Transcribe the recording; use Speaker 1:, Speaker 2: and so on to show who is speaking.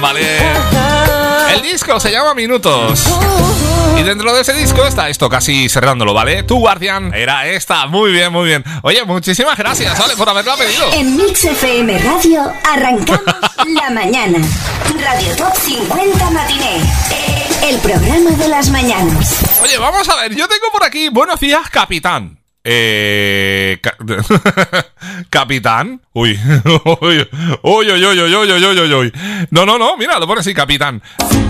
Speaker 1: Vale. El disco se llama Minutos. Y dentro de ese disco está esto, casi cerrándolo, ¿vale? Tu Guardian era esta. Muy bien, muy bien. Oye, muchísimas gracias, ¿vale? Por haberla pedido.
Speaker 2: En Mix FM Radio arrancamos la mañana. Radio Top 50 Matiné. El programa de las mañanas.
Speaker 1: Oye, vamos a ver. Yo tengo por aquí, buenos días, capitán. Capitán. Uy. Uy. No, mira, lo pone así, capitán.